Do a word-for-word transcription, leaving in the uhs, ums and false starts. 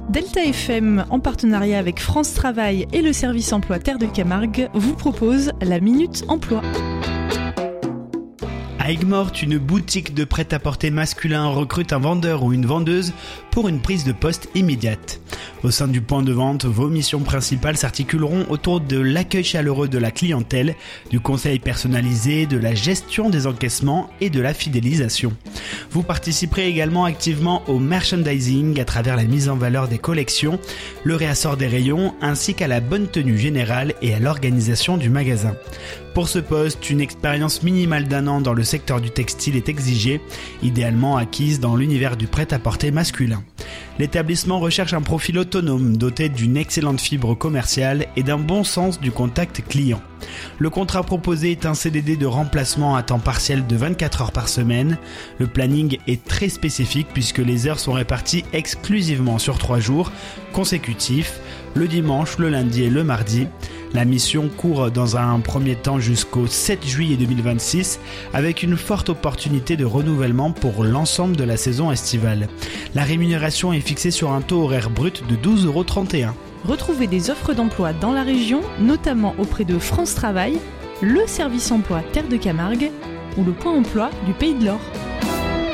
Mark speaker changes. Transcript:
Speaker 1: Delta F M, en partenariat avec France Travail et le service emploi Terre de Camargue, vous propose la Minute Emploi.
Speaker 2: À Aigues-Mortes, une boutique de prêt-à-porter masculin recrute un vendeur ou une vendeuse pour une prise de poste immédiate. Au sein du point de vente, vos missions principales s'articuleront autour de l'accueil chaleureux de la clientèle, du conseil personnalisé, de la gestion des encaissements et de la fidélisation. Vous participerez également activement au merchandising à travers la mise en valeur des collections, le réassort des rayons ainsi qu'à la bonne tenue générale et à l'organisation du magasin. Pour ce poste, une expérience minimale d'un an dans le secteur du textile est exigée, idéalement acquise dans l'univers du prêt-à-porter masculin. L'établissement recherche un profil autonome, doté d'une excellente fibre commerciale et d'un bon sens du contact client. Le contrat proposé est un C D D de remplacement à temps partiel de vingt-quatre heures par semaine. Le planning est très spécifique puisque les heures sont réparties exclusivement sur trois jours consécutifs, le dimanche, le lundi et le mardi. La mission court dans un premier temps jusqu'au sept juillet deux mille vingt-six avec une forte opportunité de renouvellement pour l'ensemble de la saison estivale. La rémunération est fixée sur un taux horaire brut de douze euros trente et un.
Speaker 1: Retrouvez des offres d'emploi dans la région, notamment auprès de France Travail, le service emploi Terre de Camargue ou le point emploi du Pays de l'Or.